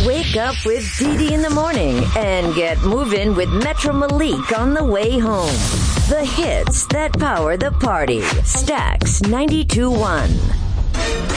Wake up with Dee in the morning and get moving with Metro Malik on the way home. The hits that power the party. Stax 92.1.